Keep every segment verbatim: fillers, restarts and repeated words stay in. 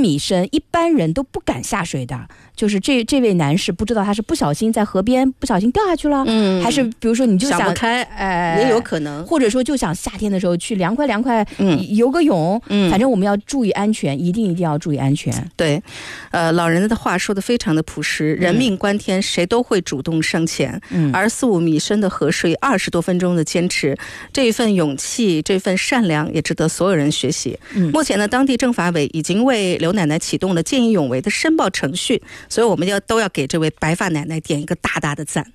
米深，一般人都不敢下水的。就是这这位男士不知道他是不小心在河边不小心掉下去了，嗯，还是比如说你就想想不开，哎，也有可能， 或者说就想夏天的时候去凉快凉快，嗯，游个泳，嗯，反正我们要注意安全，一定一定要注意安全。 对，呃，老人的话说的非常的朴实，人命关天，谁都会主动上前，嗯，而四五米深的河水，二十多分钟的坚持，这一份勇气，这份善良，也值得所有人学习。嗯，目前呢，当地政法委已经为刘奶奶启动了见义勇为的申报程序。所以我们要都要给这位白发奶奶点一个大大的赞。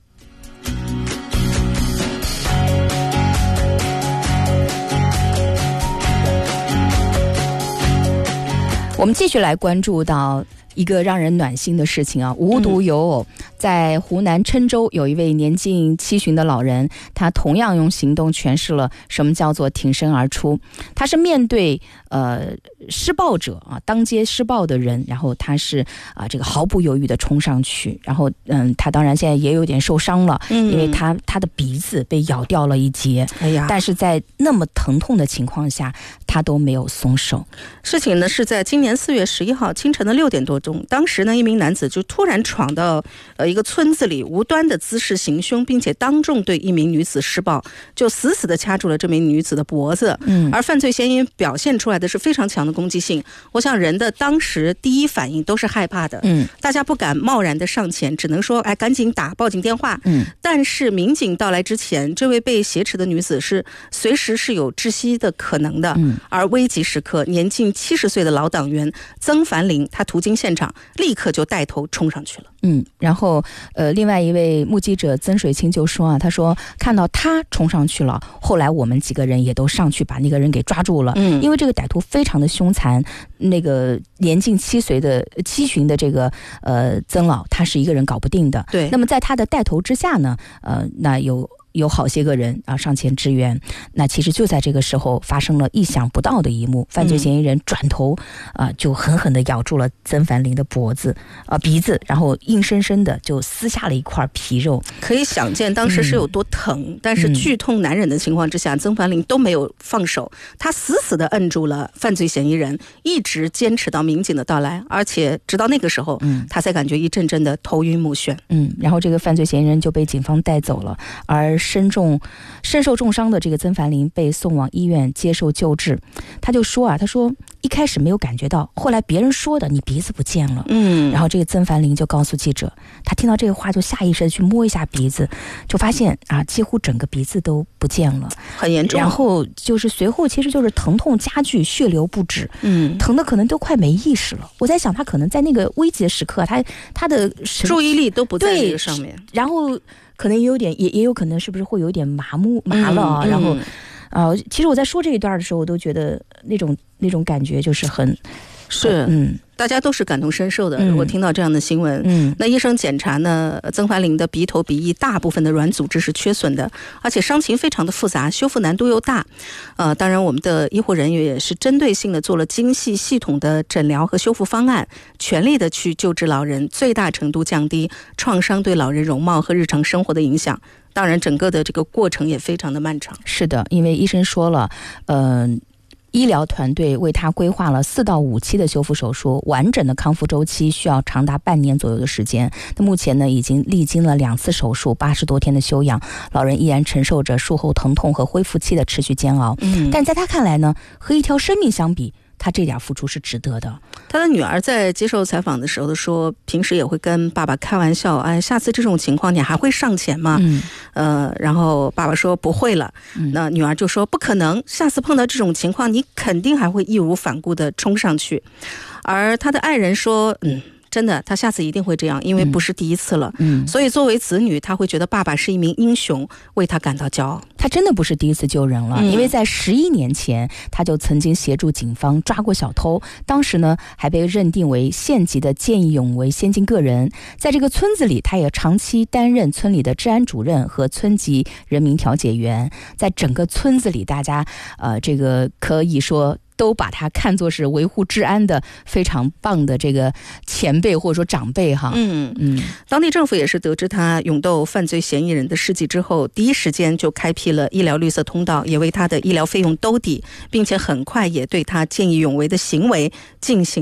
我们继续来关注到一个让人暖心的事情啊，无独有偶，嗯，在湖南郴州有一位年近七旬的老人，他同样用行动诠释了什么叫做挺身而出。他是面对呃施暴者啊，当街施暴的人，然后他是啊、呃、这个毫不犹豫的冲上去，然后嗯，他当然现在也有点受伤了，嗯，因为他他的鼻子被咬掉了一截，哎呀，但是在那么疼痛的情况下，他都没有松手。 事情呢是在今年四月十一号清晨的六点多钟，当时呢一名男子就突然闯到呃一个村子里，无端的滋事行凶，并且当众对一名女子施暴，就死死的掐住了这名女子的脖子。嗯，而犯罪嫌疑人表现出来的是非常强的攻击性，我想人的当时第一反应都是害怕的，嗯，大家不敢贸然的上前，只能说哎赶紧打报警电话。嗯，但是民警到来之前，这位被挟持的女子是随时是有窒息的可能的。嗯，而危急时刻，年近七十岁的老党员曾凡林，他途经现场，立刻就带头冲上去了。 嗯，然后呃，另外一位目击者曾水清就说啊，他说看到他冲上去了，后来我们几个人也都上去把那个人给抓住了。嗯，因为这个歹徒非常的凶残，那个年近七岁的七旬的这个呃曾老，他是一个人搞不定的。对，那么在他的带头之下呢，呃，那有。有好些个人啊上前支援，那其实就在这个时候发生了意想不到的一幕，犯罪嫌疑人转头啊、呃、就狠狠地咬住了曾凡林的脖子啊、呃、鼻子，然后硬生生的就撕下了一块皮肉。 可以想见当时是有多疼，嗯、但是剧痛难忍的情况之下，嗯、曾凡林都没有放手，他死死地摁住了犯罪嫌疑人，一直坚持到民警的到来，而且直到那个时候，嗯、他才感觉一阵阵的头晕目眩。 嗯，然后这个犯罪嫌疑人就被警方带走了，而身重身受重伤的这个曾凡林被送往医院接受救治。他就说啊，他说一开始没有感觉到，后来别人说的你鼻子不见了。嗯，然后这个曾凡林就告诉记者，他听到这个话就下意识的去摸一下鼻子，就发现啊，几乎整个鼻子都不见了， 很严重。 然后就是随后其实就是疼痛加剧，血流不止，嗯，疼的可能都快没意识了。我在想他可能在那个危急的时刻，他他的注意力都不在这个上面， 然后可能也有点也也有可能是不是会有点麻木麻了啊、嗯嗯、然后啊、呃，其实我在说这一段的时候，我都觉得那种那种感觉就是很是嗯。大家都是感同身受的。如果听到这样的新闻，嗯，那医生检查呢，曾凡林的鼻头鼻翼大部分的软组织是缺损的，而且伤情非常的复杂，修复难度又大。呃，当然我们的医护人员也是针对性的做了精细系统的诊疗和修复方案，全力的去救治老人，最大程度降低创伤对老人容貌和日常生活的影响。当然整个的这个过程也非常的漫长。 是的，因为医生说了，呃医疗团队为他规划了四到五期的修复手术，完整的康复周期需要长达半年左右的时间。那目前呢，已经历经了两次手术，八十多天的休养，老人依然承受着术后疼痛和恢复期的持续煎熬。嗯，但在他看来呢，和一条生命相比，他这点付出是值得的。 他的女儿在接受采访的时候说，平时也会跟爸爸开玩笑，哎，下次这种情况你还会上前吗？嗯，呃，然后爸爸说不会了，嗯、那女儿就说不可能，下次碰到这种情况，你肯定还会义无反顾的冲上去。而他的爱人说，嗯。真的，他下次一定会这样，因为不是第一次了。嗯，所以作为子女，他会觉得爸爸是一名英雄，为他感到骄傲。 他真的不是第一次救人了，嗯、因为在十一年前，他就曾经协助警方抓过小偷，当时呢还被认定为县级的见义勇为先进个人。在这个村子里，他也长期担任村里的治安主任和村级人民调解员。在整个村子里，大家呃，这个可以说。都把他看作是维护治安的非常棒的这个前辈或者说长辈哈。 嗯嗯，当地政府也是得知他勇斗犯罪嫌疑人的事迹之后，第一时间就开辟了医疗绿色通道，也为他的医疗费用兜底，并且很快也对他见义勇为的行为进行